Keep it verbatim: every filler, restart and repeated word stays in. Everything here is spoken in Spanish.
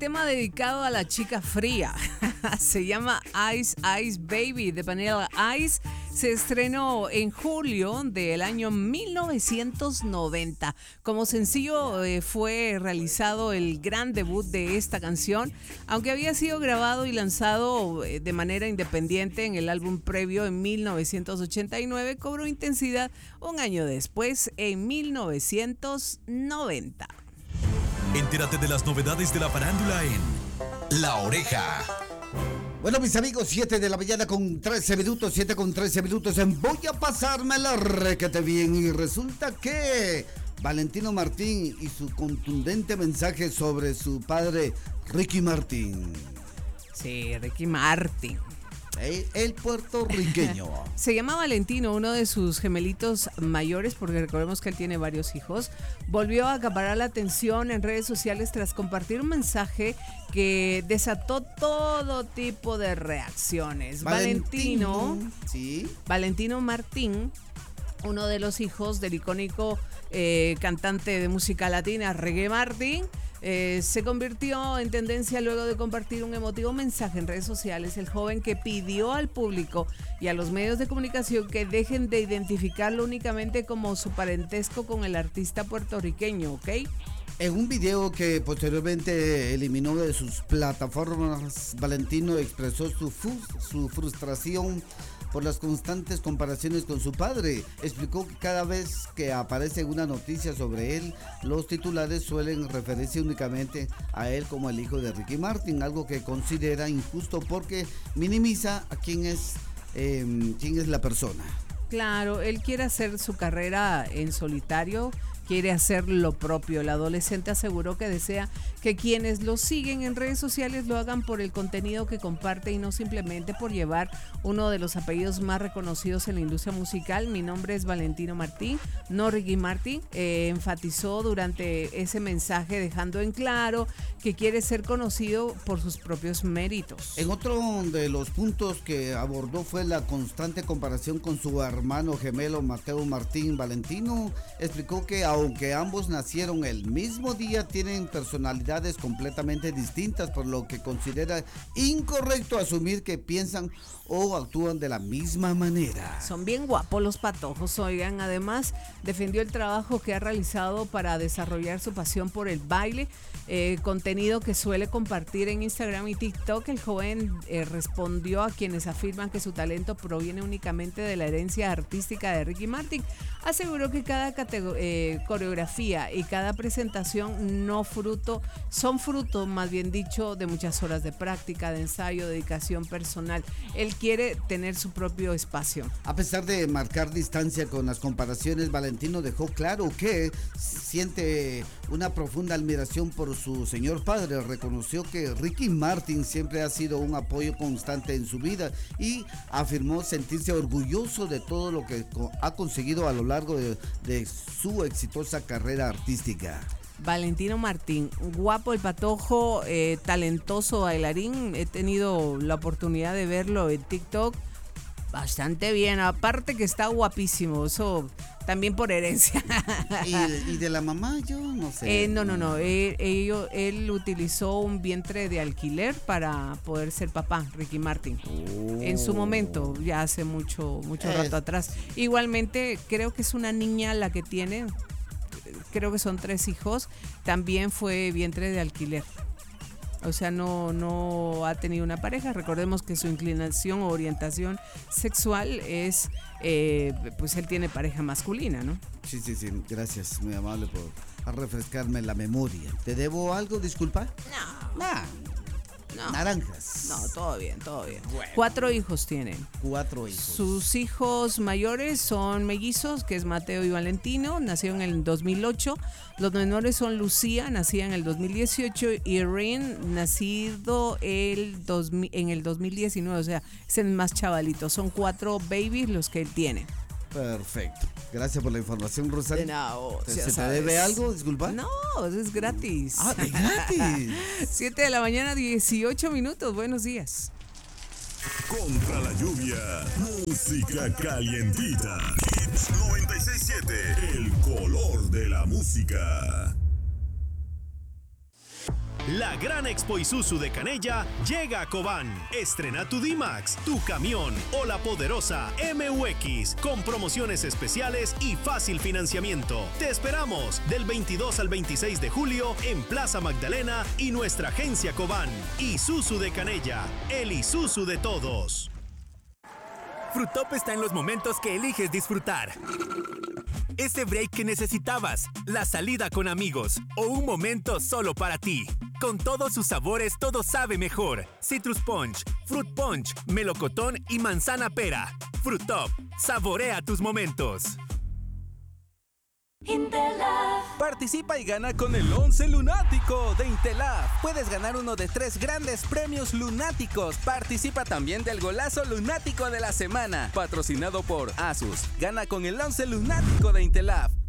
tema dedicado a la chica fría. Se llama Ice Ice Baby de Vanilla Ice. Se estrenó en julio del año mil novecientos noventa. Como sencillo eh, fue realizado el gran debut de esta canción, aunque había sido grabado y lanzado eh, de manera independiente en el álbum previo en mil novecientos ochenta y nueve, cobró intensidad un año después, en mil novecientos noventa. Entérate de las novedades de la farándula en La Oreja. Bueno, mis amigos, siete de la mañana con trece minutos, siete con trece minutos en Voy a pasarme la requete bien. Y resulta que Valentino Martín y su contundente mensaje sobre su padre Ricky Martin. Sí, Ricky Martin. El, el puertorriqueño. Se llama Valentino, uno de sus gemelitos mayores, porque recordemos que él tiene varios hijos. Volvió a acaparar la atención en redes sociales tras compartir un mensaje que desató todo tipo de reacciones. Valentino, Valentino, ¿sí? Valentino Martín, uno de los hijos del icónico eh, cantante de música latina, Ricky Martin, Eh, se convirtió en tendencia luego de compartir un emotivo mensaje en redes sociales. El joven que pidió al público y a los medios de comunicación que dejen de identificarlo únicamente como su parentesco con el artista puertorriqueño, ¿ok? En un video que posteriormente eliminó de sus plataformas, Valentino expresó su, su frustración por las constantes comparaciones con su padre. Explicó que cada vez que aparece una noticia sobre él, los titulares suelen referirse únicamente a él como el hijo de Ricky Martin, algo que considera injusto porque minimiza a quién es, eh, quién es la persona. Claro, él quiere hacer su carrera en solitario, quiere hacer lo propio. El adolescente aseguró que desea que quienes lo siguen en redes sociales lo hagan por el contenido que comparte y no simplemente por llevar uno de los apellidos más reconocidos en la industria musical. Mi nombre es Valentino Martín, no Ricky Martin. Eh, enfatizó durante ese mensaje, dejando en claro que quiere ser conocido por sus propios méritos. En otro de los puntos que abordó fue la constante comparación con su hermano gemelo Mateo Martín. Valentino explicó que aunque ambos nacieron el mismo día, tienen personalidades completamente distintas, por lo que considera incorrecto asumir que piensan o actúan de la misma manera. Son bien guapos los patojos, oigan. Además, defendió el trabajo que ha realizado para desarrollar su pasión por el baile, eh, contenido que suele compartir en Instagram y TikTok. El joven eh, respondió a quienes afirman que su talento proviene únicamente de la herencia artística de Ricky Martin. Aseguró que cada categor- eh, coreografía y cada presentación no fruto, son fruto, más bien dicho, de muchas horas de práctica, de ensayo, dedicación personal. Él quiere tener su propio espacio. A pesar de marcar distancia con las comparaciones, Valentino dejó claro que siente una profunda admiración por su señor padre. Reconoció que Ricky Martin siempre ha sido un apoyo constante en su vida y afirmó sentirse orgulloso de todo lo que ha conseguido a lo largo de, de su exitosa carrera artística. Valentino Martín, guapo el patojo, eh, talentoso bailarín. He tenido la oportunidad de verlo en TikTok. Bastante bien, aparte que está guapísimo, eso también por herencia. ¿Y, y de la mamá? Yo no sé. Eh, no, no, no, él, él, él utilizó un vientre de alquiler para poder ser papá, Ricky Martin. Oh. En su momento, ya hace mucho, mucho rato eh. atrás. Igualmente, creo que es una niña la que tiene, creo que son tres hijos, también fue vientre de alquiler. O sea, no, no ha tenido una pareja. Recordemos que su inclinación o orientación sexual es, eh, pues él tiene pareja masculina, ¿no? Sí, sí, sí. Gracias, muy amable por refrescarme la memoria. ¿Te debo algo, disculpa? No. Nah. No. Naranjas. No, todo bien, todo bien. Bueno. Cuatro hijos tienen. Cuatro hijos. Sus hijos mayores son mellizos, que es Mateo y Valentino, nacieron en el dos mil ocho. Los menores son Lucía, nacida en el dos mil dieciocho, y Rin, nacido el dos mil, en el dos mil diecinueve, o sea, es el más chavalito. Son cuatro babies los que él tiene. Perfecto. Gracias por la información, Rosario. De nada, oh, ¿Se, ¿Se te debe algo? Disculpa. No, eso es gratis. Ah, de gratis. siete de la mañana, dieciocho minutos. Buenos días. Contra la lluvia, música calientita. Hits noventa y seis punto siete, el color de la música. La gran Expo Isuzu de Canella llega a Cobán. Estrena tu D-Max, tu camión o la poderosa M U X con promociones especiales y fácil financiamiento. Te esperamos del veintidós al veintiséis de julio en Plaza Magdalena y nuestra agencia Cobán. Isuzu de Canella, el Isuzu de todos. Frutop está en los momentos que eliges disfrutar. Ese break que necesitabas, la salida con amigos o un momento solo para ti. Con todos sus sabores, todo sabe mejor. Citrus Punch, Fruit Punch, Melocotón y Manzana Pera. Frutop, saborea tus momentos. Intelaf. Participa y gana con el once lunático de Intelaf. Puedes ganar uno de tres grandes premios lunáticos. Participa también del golazo lunático de la semana, patrocinado por Asus. Gana con el once lunático de Intelaf.